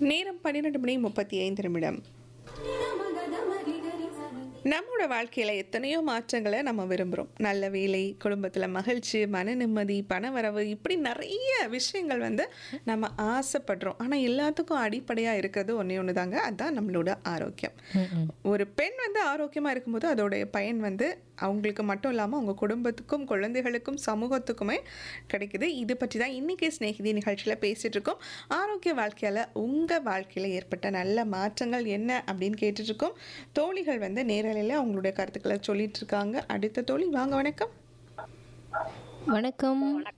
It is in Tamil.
நேரம் 12:35. நம்மளோட வாழ்க்கையில எத்தனையோ மாற்றங்களை நம்ம விரும்புகிறோம். நல்ல வேலை, குடும்பத்தில் மகிழ்ச்சி, மன நிம்மதி, பணவரவு, இப்படி நிறைய விஷயங்கள் வந்து நம்ம ஆசைப்படுறோம். ஆனால் எல்லாத்துக்கும் அடிப்படையாக இருக்கிறது ஒன்றே ஒன்று தாங்க, அதுதான் நம்மளோட ஆரோக்கியம். ம். ஒரு பெண் வந்து ஆரோக்கியமாக இருக்கும்போது அதோடைய பயன் வந்து அவங்களுக்கு மட்டும் இல்லாமல் அவங்க குடும்பத்துக்கும், குழந்தைகளுக்கும், சமூகத்துக்குமே கிடைக்குது. இது பற்றி தான் இன்றைக்கி ஸ்நேகிதி நிகழ்ச்சியில் பேசிகிட்டு இருக்கோம். ஆரோக்கிய வாழ்க்கையில் உங்கள் வாழ்க்கையில் ஏற்பட்ட நல்ல மாற்றங்கள் என்ன அப்படின்னு கேட்டுட்ருக்கோம். தோழிகள் வந்து நேரலையில் அவங்களுடைய கருத்துக்களை சொல்லிட்டு இருக்காங்க. அடுத்த தோழி வாங்க, வணக்கம். வணக்கம்.